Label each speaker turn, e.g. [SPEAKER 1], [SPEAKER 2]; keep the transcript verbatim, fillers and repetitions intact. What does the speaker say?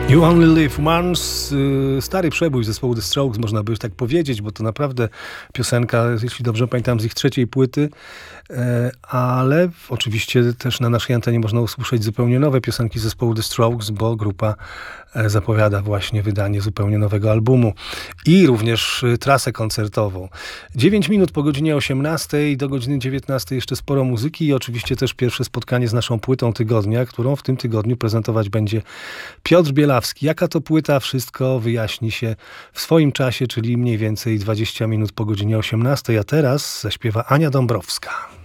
[SPEAKER 1] You Only Live Once, stary przebój zespołu The Strokes, można by tak powiedzieć, bo to naprawdę piosenka, jeśli dobrze pamiętam, z ich trzeciej płyty, ale oczywiście też na naszej antenie można usłyszeć zupełnie nowe piosenki zespołu The Strokes, bo grupa zapowiada właśnie wydanie zupełnie nowego albumu i również trasę koncertową. dziewięć minut po godzinie osiemnastej, do godziny dziewiętnastej jeszcze sporo muzyki i oczywiście też pierwsze spotkanie z naszą płytą tygodnia, którą w tym tygodniu prezentować będzie Piotr Bielawski. Jaka to płyta? Wszystko wyjaśni się w swoim czasie, czyli mniej więcej dwadzieścia minut po godzinie osiemnastej, a teraz zaśpiewa Ania Dąbrowska.